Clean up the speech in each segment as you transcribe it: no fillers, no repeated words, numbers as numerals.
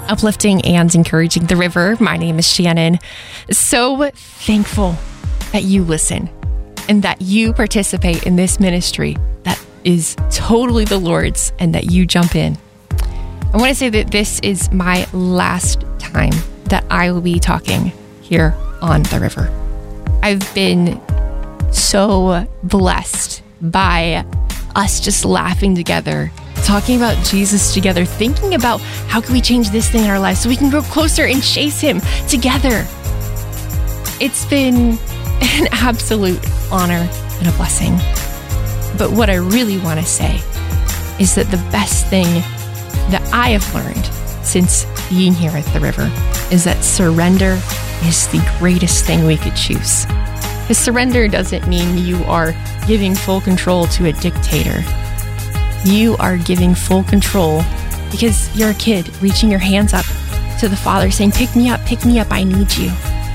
uplifting and encouraging the river. My name is Shannon. So thankful that you listen and that you participate in this ministry that is totally the Lord's and that you jump in. I want to say that this is my last time that I will be talking here on the river. I've been so blessed by us just laughing together, talking about Jesus together, thinking about how can we change this thing in our lives so we can grow closer and chase him together. It's been an absolute honor and a blessing. But what I really want to say is that the best thing that I have learned since being here at the river is that surrender is the greatest thing we could choose. Because surrender doesn't mean you are giving full control to a dictator. You are giving full control because you're a kid reaching your hands up to the Father saying, pick me up, I need you.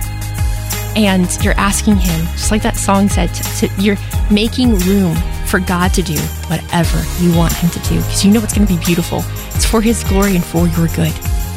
And you're asking him, just like that song said, you're making room for God to do whatever you want him to do because you know it's going to be beautiful. It's for his glory and for your good.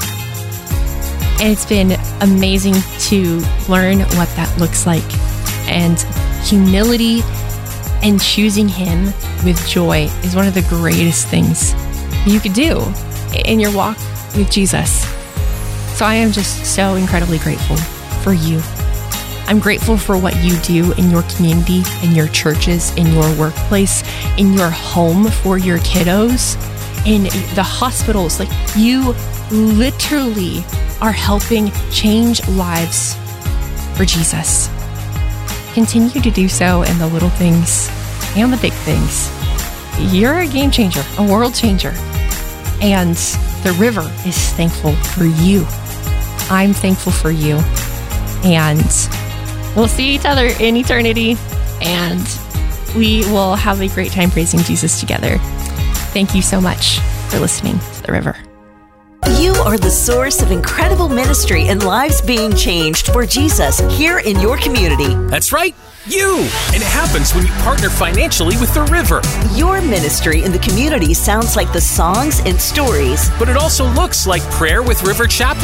And it's been amazing to learn what that looks like. And humility and choosing him with joy is one of the greatest things you could do in your walk with Jesus. So I am just so incredibly grateful for you. I'm grateful for what you do in your community, in your churches, in your workplace, in your home for your kiddos, in the hospitals. Like, you literally are helping change lives for Jesus. Continue to do so in the little things and the big things. You're a game changer, a world changer. And the river is thankful for you. I'm thankful for you. And we'll see each other in eternity. And we will have a great time praising Jesus together. Thank you so much for listening to The River. You are the source of incredible ministry and lives being changed for Jesus here in your community. That's right, you! And it happens when you partner financially with The River. Your ministry in the community sounds like the songs and stories. But it also looks like prayer with River Chapel.